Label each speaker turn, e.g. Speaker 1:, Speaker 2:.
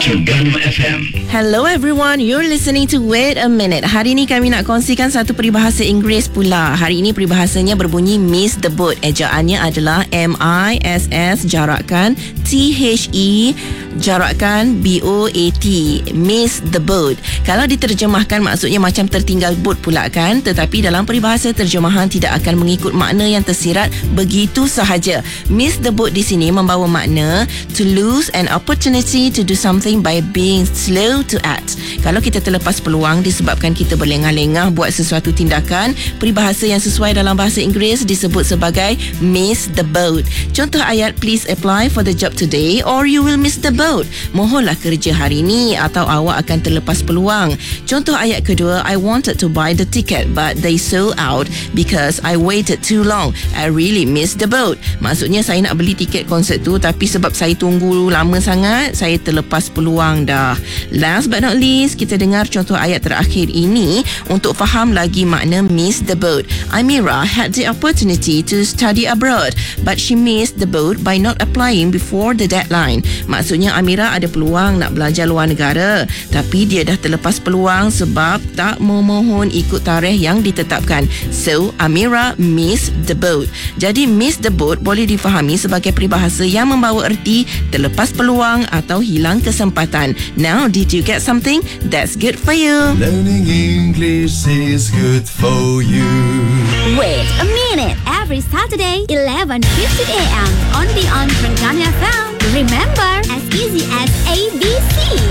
Speaker 1: Terengganu FM.
Speaker 2: Hello everyone, you're listening to Wait a Minute. Hari ini kami nak kongsikan satu peribahasa Inggeris pula. Hari ini peribahasanya berbunyi miss the boat. Ejaannya adalah M-I-S-S jarakkan T-H-E jarakkan B-O-A-T. Miss the boat. Kalau diterjemahkan maksudnya macam tertinggal boat pula kan. Tetapi dalam peribahasa terjemahan tidak akan mengikut makna yang tersirat begitu sahaja. Miss the boat di sini membawa makna to lose an opportunity to do something by being slow to act. Kalau kita terlepas peluang disebabkan kita berlengah-lengah buat sesuatu tindakan, peribahasa yang sesuai dalam bahasa Inggeris disebut sebagai miss the boat. Contoh ayat, please apply for the job today or you will miss the boat. Mohonlah kerja hari ini atau awak akan terlepas peluang. Contoh ayat kedua, I wanted to buy the ticket but they sold out because I waited too long. I really missed the boat. Maksudnya saya nak beli tiket konsert tu tapi sebab saya tunggu lama sangat, saya terlepas peluang dah. Last but not least, kita dengar contoh ayat terakhir ini untuk faham lagi makna miss the boat. Amira had the opportunity to study abroad but she missed the boat by not applying before the deadline. Maksudnya Amira ada peluang nak belajar luar negara tapi dia dah terlepas peluang sebab tak memohon ikut tarikh yang ditetapkan. So Amira missed the boat. Jadi miss the boat boleh difahami sebagai peribahasa yang membawa erti terlepas peluang atau hilang kesempatan. Now, did you get something? That's good for you.
Speaker 3: Learning English is good for you.
Speaker 4: Wait a minute. Every Saturday, 11:50 a.m. only on Terengganu FM. Remember, as easy as ABC.